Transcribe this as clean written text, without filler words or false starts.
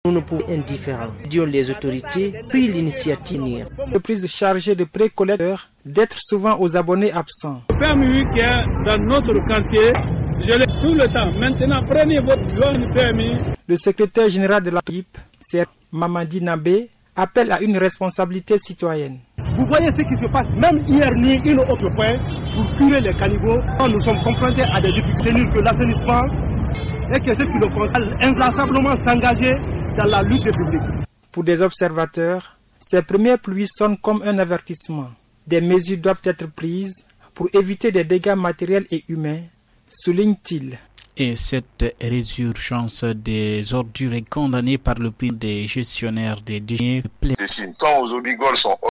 Nous ne pouvons indifférents. Les autorités pris l'initiative. L'entreprise chargée de précollecteurs d'être souvent aux abonnés absents. Le permis qui est dans notre quartier, je l'ai tout le temps. Maintenant, prenez votre zone permis. Le secrétaire général de l'équipe, c'est Mamadi Nabé, appelle à une responsabilité citoyenne. Vous voyez ce qui se passe, même hier ni une autre fois, pour curer les caniveaux. Nous sommes confrontés à des difficultés que l'assainissement et que ceux qui le font inlassablement s'engager dans la lutte publique. Pour des observateurs, ces premières pluies sonnent comme un avertissement. Des mesures doivent être prises pour éviter des dégâts matériels et humains, souligne-t-il. Et cette résurgence des ordures est condamnée par le prix des gestionnaires des déchets. Quand aux obigoles sont